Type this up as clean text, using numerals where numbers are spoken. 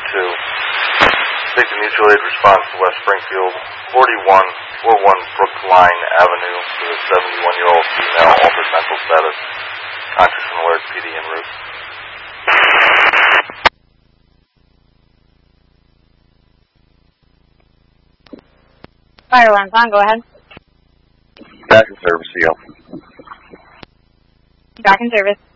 Take the mutual aid response to West Springfield, 4141 Brookline Avenue, to a 71-year-old female, altered mental status, conscious and alert, PD en route. Fire alarm's on, go ahead. Back in service, CO. Back in service.